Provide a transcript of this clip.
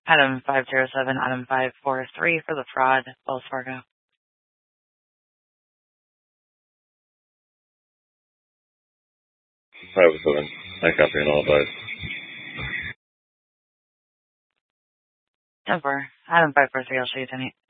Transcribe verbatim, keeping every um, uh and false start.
Item five zero seven, item five four three for the fraud, Wells Fargo. five oh seven. I copy and all advise. ten four. Item five four three, I'll show you tonight.